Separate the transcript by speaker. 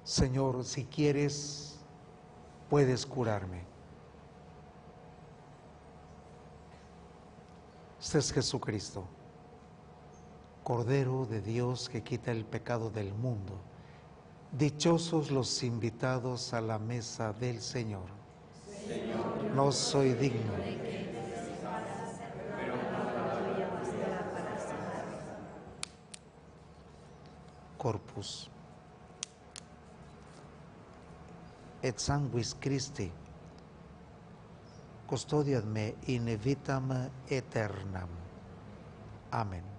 Speaker 1: Señor, si quieres, puedes curarme. Este es Jesucristo, Cordero de Dios que quita el pecado del mundo. Dichosos los invitados a la mesa del Señor. Señor, no soy digno. Corpus. Et sanguis Christi, custodiat me in vitam aeternam. Amén.